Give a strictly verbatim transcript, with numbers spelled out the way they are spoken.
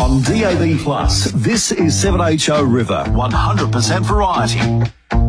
On D A B Plus, this is seven H O River, one hundred percent variety.